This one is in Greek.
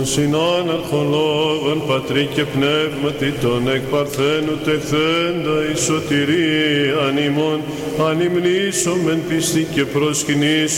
Συνάν αρχολόγων πατρί και πνεύματι των εκ παρθένου τεχθέντα η σωτηρία ημών, ανυμνήσομεν πιστή και προσκυνήσομεν